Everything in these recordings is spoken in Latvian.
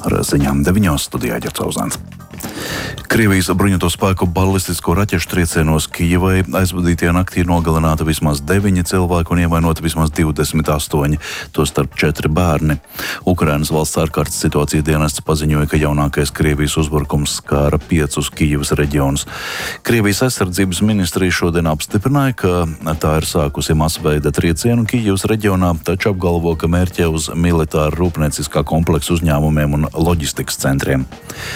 Ar ziņām 9. studijā Ģercauzāns. Krievijas bruņoto spēku balistisko raķešu triecienos Kijivai aizvadītajā naktī ir nogalināti vismaz 9 cilvēki un ievainoti vismaz 28, tostarp 4 bērni. Ukrainas valsts ārkārtas situācijas dienests paziņoja, ka jaunākais Krievijas uzbrukums skāra 5 Kijivas reģionus. Krievijas aizsardzības ministrija šodien apstiprināja, ka tā ir sākusi masveida triecienu Kijivas reģionā, taču apgalvo, ka mērķē uz militāra rūpnieciskā kompleksa uzņēmumiem un loģistikas centriem.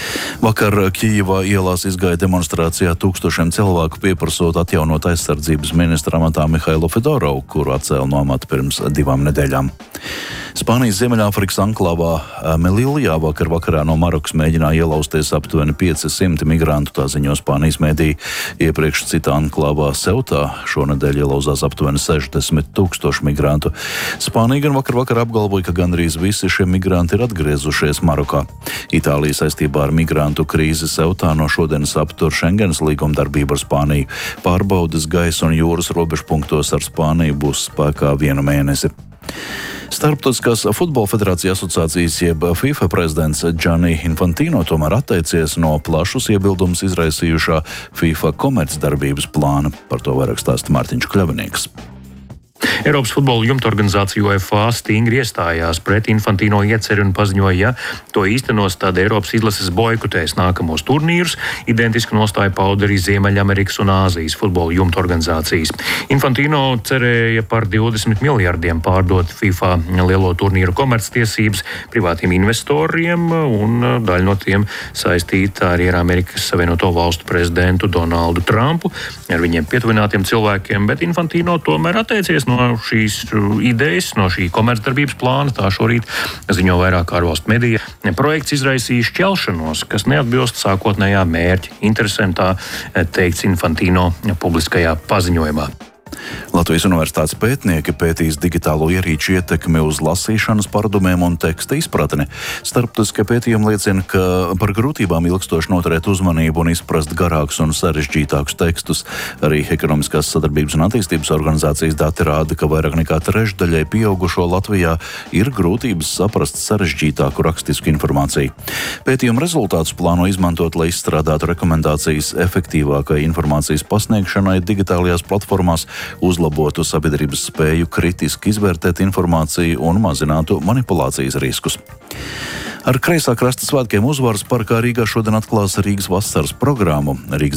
Vakar Kijivā ielās izgāja demonstrācijā tūkstošiem cilvēku pieprasot atjaunot aizsardzības ministra amatā Mihailu Fedorovu, kuru atcēla no amata pirms 2 nedēļām. Spānijas Ziemeļāfrikas anklāvā Melilijā vakarā no Marokas mēģināja ielausties aptuveni 500 migrantu, tā ziņo Spānijas mediji. Iepriekš citā anklāvā Seutā šonedēļ ielauzās aptuveni 60 000 migrantu. Spānija gan vakar apgalvoja, ka gandrīz visi šie migranti ir atgriezušies Marokā. Itālija saistībā ar migrantu krīzi Seutā no šodienas aptur Schengenas līguma darbību ar Spāniju. Pārbaudes gaisa un jūras robežpunktos ar Spāniju būs spēkā 1 mēnesi. Starptautiskās futbola federācijas asociācijas jeb FIFA prezidents Gianni Infantino tomēr atteicies no plašus iebildumus izraisījušā FIFA komercdarbības plāna. Par to vairāk stāsta Mārtiņš Kļavinieks. Eiropas futbola jumtorganizācija UEFA stingri iestājās pret Infantino ieceri un paziņoja, ja to īstenos, tad Eiropas izlases boikotēs nākamos turnīrus. Identiski nostāja pauda arī Ziemeļamerikas un Āzijas futbola jumtorganizācijas. Infantino cerēja par 20 miljardiem pārdot FIFA lielo turnīru komerctiesības privātiem investoriem, un daļa no tiem saistīta arī ar Amerikas Savienoto Valstu prezidentu Donaldu Trumpu, ar viņiem pietuvinātiem cilvēkiem, bet Infantino tomēr atteicies no šīs idejas, no šī komercdarbības plāna. Tā šorīt ziņo vairāk ārvalstu medija. Projekts izraisīja šķelšanos, kas neatbilst sākotnējā mērķa interesēm, tā teikts Infantino publiskajā paziņojumā. Latvijas Universitātes pētnieki pētīs digitālo ierīču ietekmi uz lasīšanas paradumiem un teksta izpratni. Starptautiskie pētījumi liecina, ka par grūtībām ilgstoši noturēt uzmanību un izprast garākus un sarežģītākus tekstus. Arī Ekonomiskās sadarbības un attīstības organizācijas dati rāda, ka vairāk nekā trešdaļai pieaugušo Latvijā ir grūtības saprast sarežģītāku rakstisku informāciju. Pētījuma rezultātus plāno izmantot, lai izstrādātu rekomendācijas efektīvākai informācijas pasniegšanai digitālajās platformās, uzlabotu sabiedrības spēju kritiski izvērtēt informāciju un mazinātu manipulācijas riskus. Ar kreisā krasta svētkiem Uzvaras parkā Rīgā šodien atklās Rīgas vasaras programmu. Rīgas